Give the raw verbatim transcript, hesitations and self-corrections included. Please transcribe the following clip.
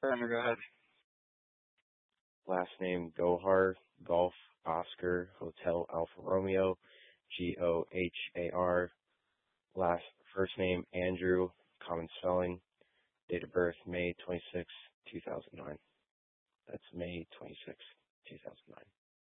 Turner, go ahead. Last name Gohar, Golf, Oscar, Hotel Alfa Romeo, G O H A R. Last first name Andrew, common spelling. Date of birth May twenty-sixth, two thousand nine. That's May twenty-sixth, two thousand nine.